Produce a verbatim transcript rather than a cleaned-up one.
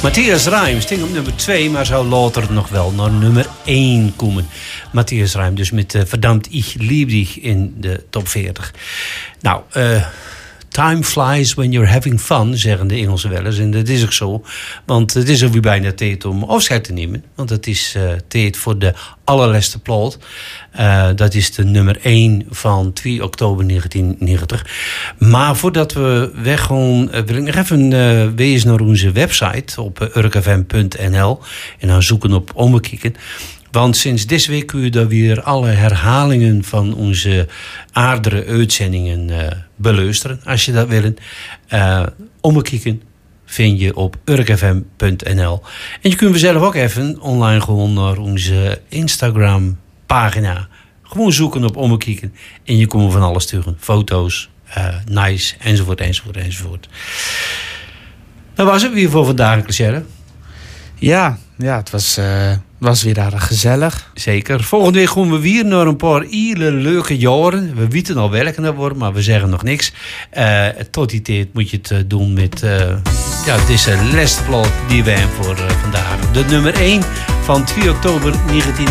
Matthias Reim sting op nummer twee, maar zou later nog wel naar nummer één komen. Matthias Reim dus met uh, Verdammt ich lieb dich in de top veertig. Nou, uh, time flies when you're having fun, zeggen de Engelsen wel eens. En dat is ook zo, want het is alweer bijna tijd om afscheid te nemen. Want het is uh, tijd voor de allerlaatste plaat. Uh, dat is de nummer één van twee oktober negentien negentig. Maar voordat we weggaan, uh, wil ik nog even uh, wezen naar onze website op uh, urk f m punt n l en dan zoeken op Ommekieken. Want sinds deze week kun je daar weer alle herhalingen van onze aardere uitzendingen uh, beluisteren. Als je dat wil. Uh, Ommekieken vind je op urk f m punt n l. En je kunt zelf ook even online gewoon naar onze Instagram pagina. Gewoon zoeken op Ommekieken. En je komt van alles terug. Foto's, uh, nice, enzovoort, enzovoort, enzovoort. Dat was het weer voor vandaag, Clichère. Ja, ja, het was, uh, was weer aardig gezellig. Zeker. Volgende week gaan we weer naar een paar hele leuke jaren. We weten al welke dat wordt, maar we zeggen nog niks. Uh, tot die tijd moet je het uh, doen met uh, ja, deze laatste plaat die wij hebben voor uh, vandaag. De nummer één van twee oktober negentien